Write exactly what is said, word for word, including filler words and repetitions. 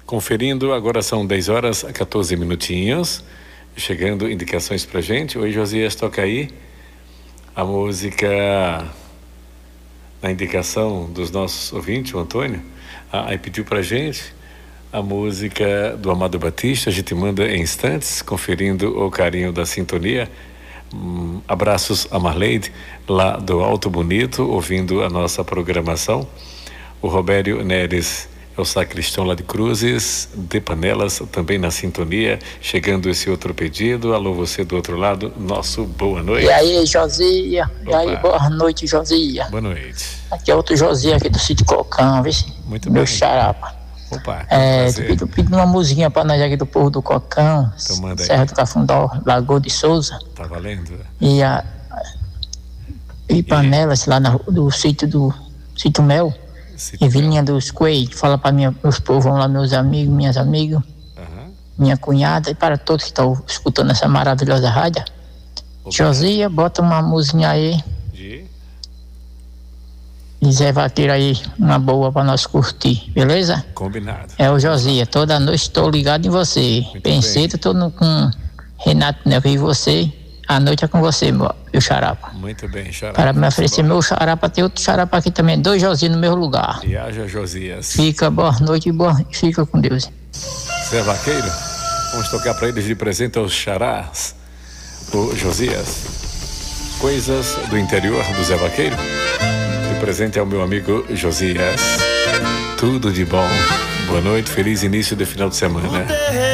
Conferindo, agora são dez horas e quatorze minutinhos. Chegando indicações pra gente. Oi, Josias, toca aí a música na indicação dos nossos ouvintes, o Antônio. Ah, aí pediu pra gente a música do Amado Batista. A gente manda em instantes, conferindo o carinho da sintonia. Hum, abraços a Marleide, lá do Alto Bonito, ouvindo a nossa programação. O Robério Neres é o sacristão lá de Cruzes, de Panelas, também na sintonia. Chegando esse outro pedido. Alô, você do outro lado, nosso boa noite. E aí, Josia? E aí, boa noite, Josia? Boa noite. Aqui é outro Josia aqui do Sítio Cocão, viu? Muito Meu bem. xarapa. Opa, é, tu pediu, pediu uma musiquinha pra nós aqui do povo do Cocão, então manda aí. Serra do Cafundó, Lagoa de Souza. Tá valendo? E a e Panelas, lá na, do sítio do Sítio Mel. Sítio E Vilinha dos Coelhos, fala para minha, meus povos lá, meus amigos, minhas amigas, uhum. minha cunhada, e para todos que estão escutando essa maravilhosa rádio. Opa. Josia, bota uma musiquinha aí. De? E Zé Vaqueiro aí, uma boa para nós curtir, beleza? Combinado. É o Josia, toda noite estou ligado em você. Muito Bem cedo estou com Renato Neves e você. A noite é com você, meu, meu xarapa. Muito bem, xarapa. Para me oferecer meu xarapa, tem outro xarapa aqui também, dois Josias no meu lugar. E haja Josias. Fica, boa noite e boa, fica com Deus. Zé Vaqueiro, vamos tocar para eles de presente aos xarás. O Josias, coisas do interior do Zé Vaqueiro. De presente ao meu amigo Josias. Tudo de bom. Boa noite, feliz início de final de semana.